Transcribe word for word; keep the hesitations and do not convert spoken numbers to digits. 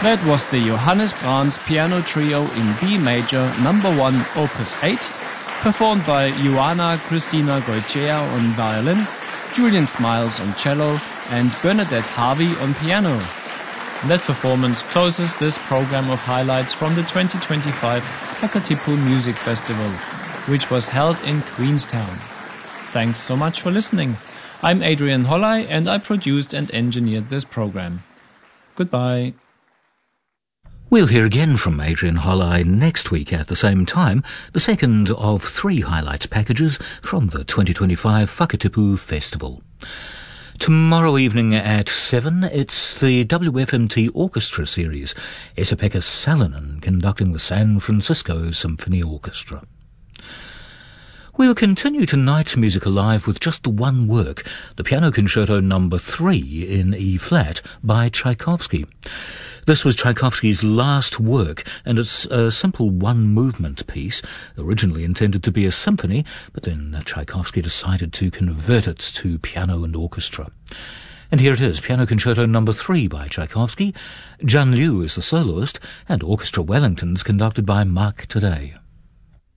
That was the Johannes Brahms Piano Trio in B major, number one, opus eight, performed by Ioana Cristina Goicoechea on violin, Julian Smiles on cello, and Bernadette Harvey on piano. That performance closes this program of highlights from the twenty twenty-five Hakatipu Music Festival, which was held in Queenstown. Thanks so much for listening. I'm Adrian Holley and I produced and engineered this program. Goodbye. We'll hear again from Adrian Holley next week at the same time, the second of three highlights packages from the twenty twenty-five Whakatipu Festival. Tomorrow evening at seven, it's the W F M T Orchestra Series, Esa-Pekka Salonen conducting the San Francisco Symphony Orchestra. We'll continue tonight's Music Alive with just the one work, the Piano Concerto number three in E-flat by Tchaikovsky. This was Tchaikovsky's last work, and it's a simple one-movement piece, originally intended to be a symphony, but then Tchaikovsky decided to convert it to piano and orchestra. And here it is, Piano Concerto number three by Tchaikovsky. Jun Liu is the soloist, and Orchestra Wellington's conducted by Mark Today.